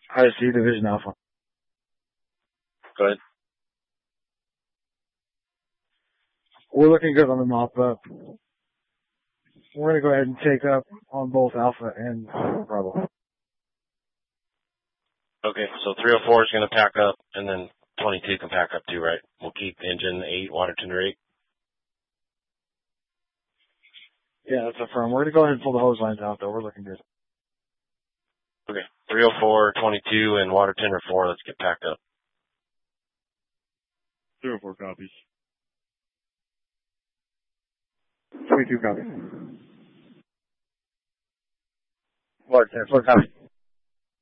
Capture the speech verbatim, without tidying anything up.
I see Division Alpha. Go ahead. We're looking good on the mop up. We're going to go ahead and take up on both Alpha and Bravo. Okay, so three oh four is going to pack up, and then twenty-two can pack up too, right? We'll keep engine eight, water tender eight. Yeah, that's affirmed. We're going to go ahead and pull the hose lines out, though. We're looking good. Okay, three oh four, twenty-two, and water tender four. Let's get packed up. three oh four copies. twenty-two copies. Water tender four copies.